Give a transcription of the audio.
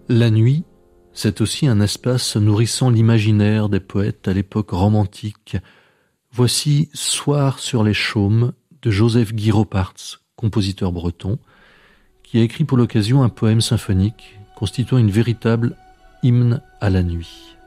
La nuit, c'est aussi un espace nourrissant l'imaginaire des poètes à l'époque romantique. Voici Soir sur les chaumes de Joseph Guy Roparts, compositeur breton, qui a écrit pour l'occasion un poème symphonique constituant une véritable hymne à la nuit.